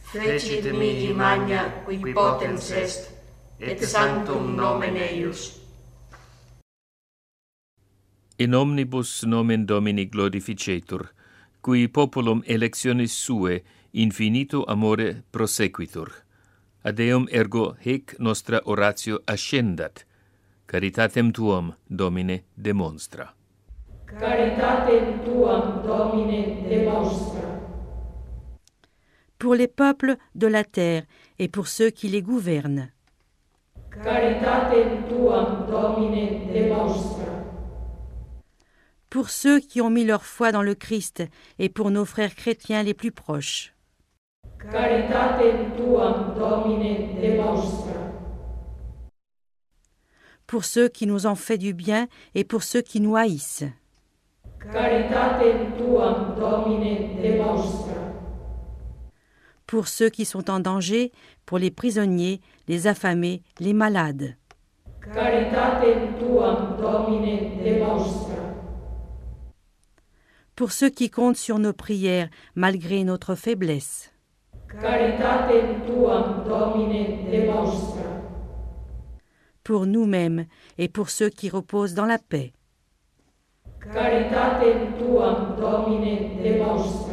fecit mihi magna qui potens est, et sanctum nomen eius. In omnibus nomen Domini glorificetur, qui populum electionis sue infinito amore prosequitur. Ad eum ergo hec nostra oratio ascendat, caritatem tuam, Domine, demonstra. Caritatem tuam, Domine, demonstra. Pour les peuples de la terre et pour ceux qui les gouvernent. Caritatem tuam, Domine, demonstra. Pour ceux qui ont mis leur foi dans le Christ et pour nos frères chrétiens les plus proches. Caritatem tuam, Domine, demonstra. Pour ceux qui nous ont fait du bien et pour ceux qui nous haïssent. Caritatem tuam, Domine, demonstra. Pour ceux qui sont en danger, pour les prisonniers, les affamés, les malades. Caritatem tuam, Domine, demonstra. Pour ceux qui comptent sur nos prières malgré notre faiblesse. Caritatem tuam, Domine, demonstra. Pour nous-mêmes et pour ceux qui reposent dans la paix. Caritatem tuam, Domine, demonstra.